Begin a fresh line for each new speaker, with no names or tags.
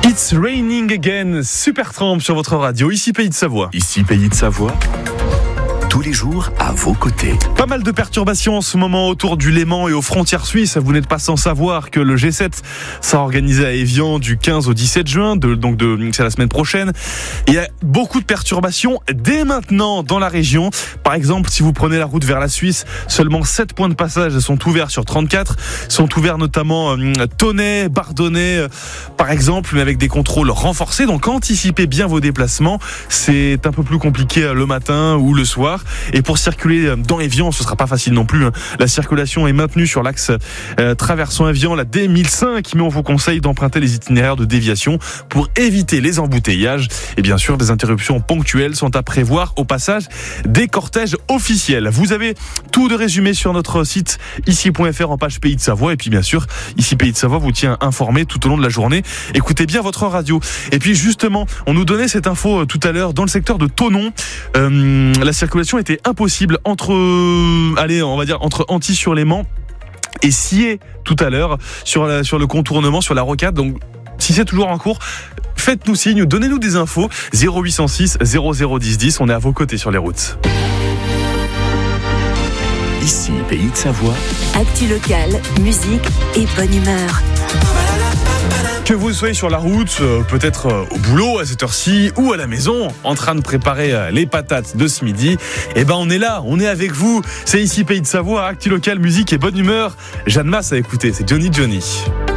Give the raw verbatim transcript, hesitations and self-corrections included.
It's raining again, Supertramp sur votre radio, ici Pays de Savoie.
Ici Pays de Savoie, tous les jours à vos côtés.
Pas mal de perturbations en ce moment autour du Léman et aux frontières suisses. Vous n'êtes pas sans savoir que le G sept sera organisé à Évian du quinze au dix-sept juin, de, donc de, c'est la semaine prochaine. Il y a beaucoup de perturbations dès maintenant dans la région. Par exemple, si vous prenez la route vers la Suisse, seulement sept points de passage sont ouverts sur trente-quatre. Sont ouverts notamment euh, Tonnet, Bardonnay, euh, par exemple, mais avec des contrôles renforcés. Donc anticipez bien vos déplacements. C'est un peu plus compliqué le matin ou le soir. Et pour circuler dans Évian, ce sera pas facile non plus. La circulation est maintenue sur l'axe euh, traversant Évian, la D mille cinq, mais on vous conseille d'emprunter les itinéraires de déviation pour éviter les embouteillages. Et bien sûr, des interruptions ponctuelles sont à prévoir au passage des cortèges officiels. Vous avez tout de résumé sur notre site ici point f r en page Pays de Savoie. Et puis bien sûr, ici Pays de Savoie vous tient informé tout au long de la journée. Écoutez bien votre radio. Et puis justement, on nous donnait cette info tout à l'heure dans le secteur de Thonon. Euh, la circulation était impossible entre, euh, allez, on va dire entre Antilly-sur-Léman et Sillé tout à l'heure sur la, sur le contournement, sur la rocade. Donc, si c'est toujours en cours, faites-nous signe, donnez-nous des infos. zéro huit cent six zéro zéro dix dix. On est à vos côtés sur les routes.
Ici Pays de Savoie.
Actu locale, musique et bonne humeur.
Que vous soyez sur la route, peut-être au boulot à cette heure-ci ou à la maison, en train de préparer les patates de ce midi, eh ben on est là, on est avec vous. C'est ici Pays de Savoie, Actu locale, musique et bonne humeur. Jeanne Masse à écouter, c'est Johnny Johnny.